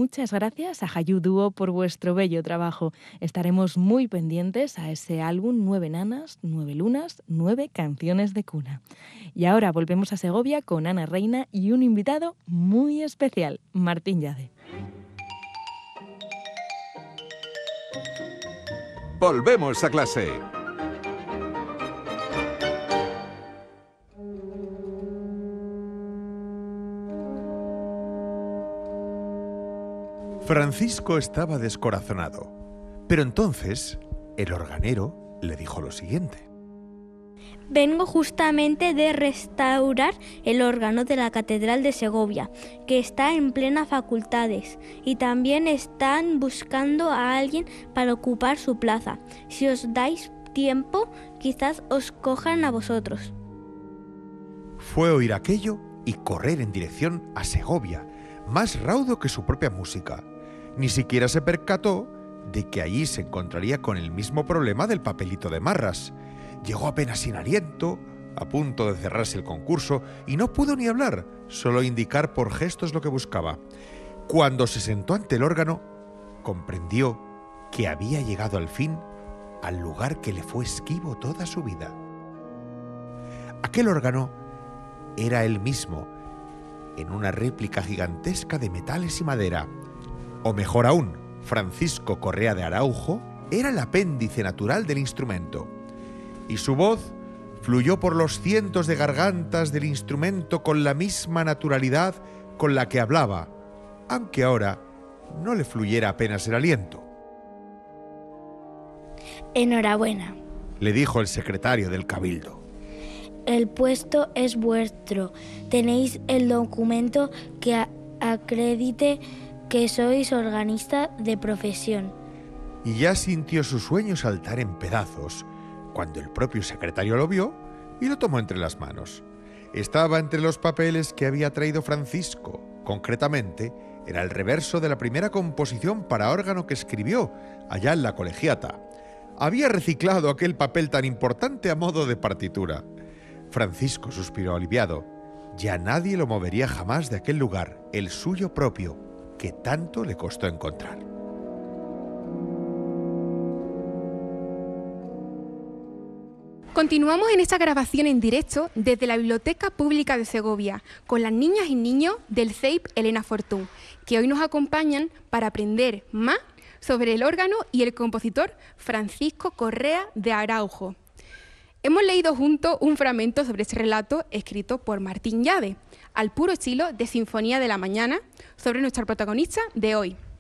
muchas gracias a Hayu Dúo por vuestro bello trabajo. Estaremos muy pendientes a ese álbum 9 nanas, 9 lunas, 9 canciones de cuna. Y ahora volvemos a Segovia con Ana Reina y un invitado muy especial, Martín Llade. Volvemos a clase. Francisco estaba descorazonado, pero entonces el organero le dijo lo siguiente. Vengo justamente de restaurar el órgano de la Catedral de Segovia, que está en plena facultades, y también están buscando a alguien para ocupar su plaza. Si os dais tiempo, quizás os cojan a vosotros. Fue oír aquello y correr en dirección a Segovia, más raudo que su propia música. Ni siquiera se percató de que allí se encontraría con el mismo problema del papelito de marras. Llegó apenas sin aliento, a punto de cerrarse el concurso, y no pudo ni hablar, solo indicar por gestos lo que buscaba. Cuando se sentó ante el órgano, comprendió que había llegado al fin al lugar que le fue esquivo toda su vida. Aquel órgano era él mismo, en una réplica gigantesca de metales y madera. O mejor aún, Francisco Correa de Araujo era el apéndice natural del instrumento, y su voz fluyó por los cientos de gargantas del instrumento con la misma naturalidad con la que hablaba, aunque ahora no le fluyera apenas el aliento. Enhorabuena. Le dijo el secretario del Cabildo. El puesto es vuestro. Tenéis el documento que acredite que sois organista de profesión. Y ya sintió su sueño saltar en pedazos, cuando el propio secretario lo vio y lo tomó entre las manos. Estaba entre los papeles que había traído Francisco. Concretamente, era el reverso de la primera composición para órgano que escribió allá en la colegiata. Había reciclado aquel papel tan importante a modo de partitura. Francisco suspiró aliviado. Ya nadie lo movería jamás de aquel lugar, el suyo propio, que tanto le costó encontrar. Continuamos en esta grabación en directo desde la Biblioteca Pública de Segovia con las niñas y niños del CEIP Elena Fortún, que hoy nos acompañan para aprender más sobre el órgano y el compositor Francisco Correa de Araujo. Hemos leído juntos un fragmento sobre este relato escrito por Martín Llade, al puro estilo de Sinfonía de la Mañana, sobre nuestra protagonista de hoy.